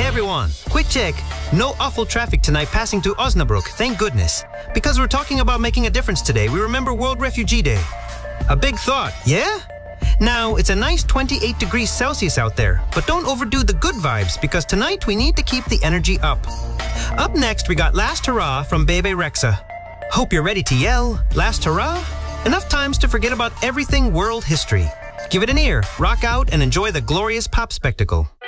everyone! Quick check. No awful traffic tonight passing through Osnabrück, thank goodness. Because we're talking about making a difference today, we remember World Refugee Day. A big thought, yeah? Now, it's a nice 28 degrees Celsius out there, but don't overdo the good vibes because tonight we need to keep the energy up. Up next, we got Last Hurrah from Bebe Rexha. Hope you're ready to yell, Last Hurrah? Enough times to forget about everything world history. Give it an ear, rock out, and enjoy the glorious pop spectacle.